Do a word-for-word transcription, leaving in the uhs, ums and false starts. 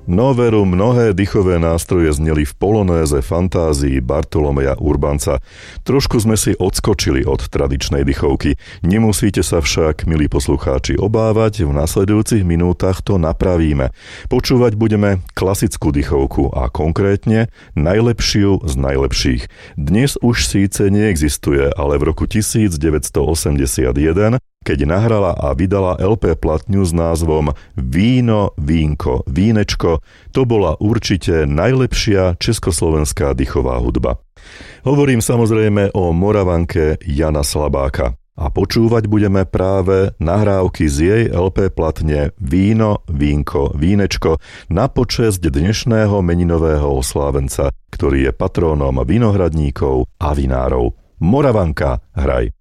No veru, mnohé dýchové nástroje zneli v polonéze fantázii Bartolomeja Urbanca. Trošku sme si odskočili od tradičnej dýchovky. Nemusíte sa však, milí poslucháči, obávať, v nasledujúcich minútach to napravíme. Počúvať budeme klasickú dýchovku a konkrétne najlepšiu z najlepších. Dnes už síce neexistuje, ale v roku devätnásťstoosemdesiatjeden, keď nahrala a vydala el pé platňu s názvom Víno, vínko, vínečko, to bola určite najlepšia československá dýchová hudba. Hovorím samozrejme o Moravanke Jana Slabáka. A počúvať budeme práve nahrávky z jej el pé platne Víno, vínko, vínečko na počesť dnešného meninového oslávenca, ktorý je patrónom vinohradníkov a vinárov. Moravanka, hraj!